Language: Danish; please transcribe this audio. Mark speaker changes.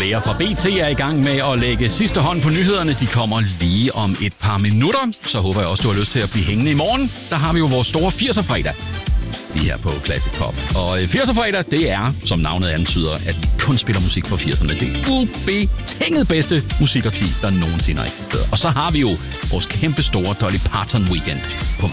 Speaker 1: Kager fra BT er i gang med at lægge sidste hånd på nyhederne. De kommer lige om et par minutter. Så håber jeg også, du har lyst til at blive hængende i morgen. Der har vi jo vores store 80'er-fredag. Lige her på Classic Pop. Og 80'er-fredag, det er, som navnet antyder, at vi kun spiller musik fra 80'erne. Det er ubetinget bedste musikarti, der nogensinde har eksisteret. Og så har vi jo vores kæmpe store Dolly Parton weekend på